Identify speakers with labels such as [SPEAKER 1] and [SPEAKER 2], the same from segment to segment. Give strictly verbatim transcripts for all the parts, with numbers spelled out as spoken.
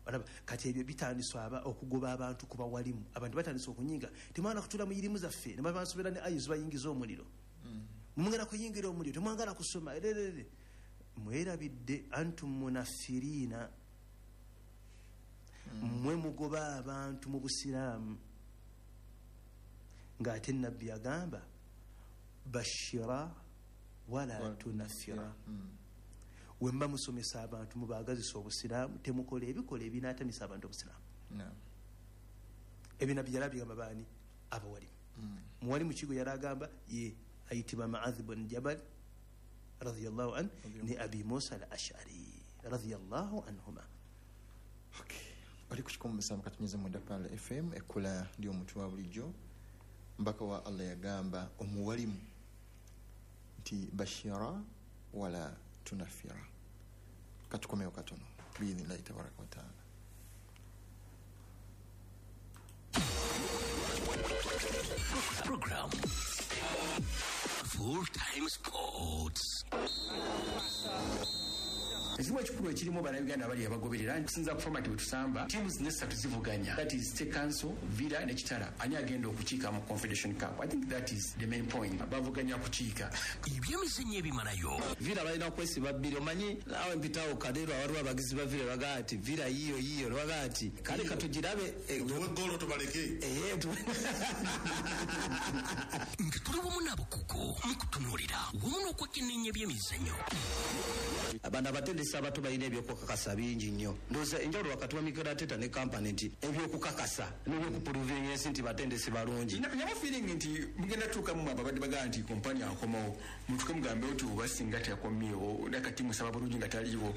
[SPEAKER 1] alaba kati ebyo bitandiswa aba okugoba abantu kuba walimu abantu batandiswa okunyinga temwana kutula mu yirimu zaffe ne babasobera ne ayizwa yingiza omuliro mumungana kuyingira omuliro temwangala kusoma ererere mwerabidde antum munafirina mwe mugoba abantu mu busiraamu ng'ate nabbi agamba bashira wala tunafira wemba musomesa abantu mubagazisa obusiraamu temukola ebikola ebinaatamisa abantu obusiraamu ebinabbi yali abigamba baani abawalimu muwali mu kigo yali agamba ye ayitibwa Ma'adh ibn Jabal radiyallahu an ni Abi Musa al-Ash'ari radiyallahu anhuma.
[SPEAKER 2] Okay, bali kukikomesa mukatunyeze mu Dapala F M ekula ndio mutu wa bulijjo mbaka wa Allah yagamba omuwalimu nti bashira wala tunafira. Katukomeo katono biidhni llahi tabaraka wa taala.
[SPEAKER 3] Program Full Time Sports.
[SPEAKER 4] Ezimu ekikulu ekirimu bannayuganda abali abagoberera nkusinza ku format wetusamba teams nesatu zivuganya, that is State Council, Villa ne Kitara. Ani agenda okukiika mu Confederation Cup? I think that is the main point. Bavuganya kukiika
[SPEAKER 3] ebyemizannyo ebimalayo.
[SPEAKER 5] Villa balina kwesiba bbiri omanyi awo mpitawo kadero waliwo abagizi ba Villa bagaa ati Villa yiyo yiyo bagaa ati kale katugirabe
[SPEAKER 6] tuwe golo tubaleke
[SPEAKER 5] eh
[SPEAKER 3] nga tuli wamu n'abakugu mukutunuulira wamu n'okwekenneenya ebyemizannyo.
[SPEAKER 5] Abana batendesa abato balina ebyokukakasa bingi nnyo. Ndowooza enjawulo wakati wa Mikel Arteta ne kampani nti ebyokukakasa n'ebyokupuluvinga ensi nti batendesi balungi.
[SPEAKER 4] Nyama feeling nti mugenda tuuka mu ababadde bagaa nti kompani akomawo mutuke mugambe oti obasinga teyakomyewo nakati musaba bulungi nga taliiwo.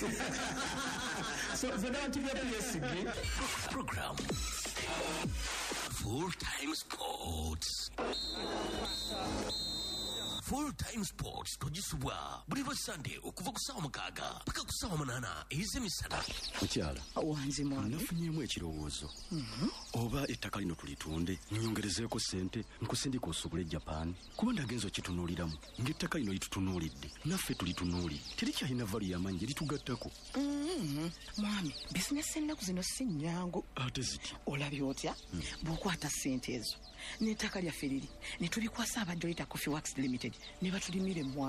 [SPEAKER 4] So zonna bantu byesigi
[SPEAKER 3] Program Full Time Sports. Full Time Sports tujisubwa buli lwa Sunday okuva ku ssaawa mukaaga paka ku ssaawa munaana ez'emisana.
[SPEAKER 7] Mukyala
[SPEAKER 8] wanzi mwami
[SPEAKER 7] nafunyemu ekirowoozo oba ettaka lino tulitunde nyongerezeeko ssente nkusindika osubule Japan kuba ndagenza okitunuuliramu ng'ettaka lino litutunuulidde naffe tulitunuulire terikyalina valu y'amaanyi gye litugattako.
[SPEAKER 8] mwami bizinesi ennaku zino si nnyangu
[SPEAKER 7] ate ziti
[SPEAKER 8] olabye otya bw'okwata ssente ezo n'ettaka lyaffe liri ne tulikwasa aba Joyita Coffee Works Limited ne batulimira emmwanyi.